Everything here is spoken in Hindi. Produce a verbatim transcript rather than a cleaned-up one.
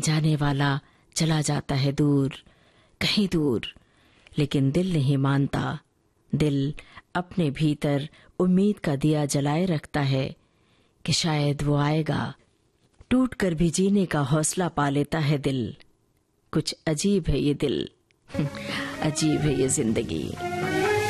जाने वाला चला जाता है दूर, कहीं दूर, लेकिन दिल नहीं मानता। दिल अपने भीतर उम्मीद का दिया जलाए रखता है कि शायद वो आएगा। टूट कर भी जीने का हौसला पा लेता है दिल। कुछ अजीब है ये दिल, अजीब है ये जिंदगी।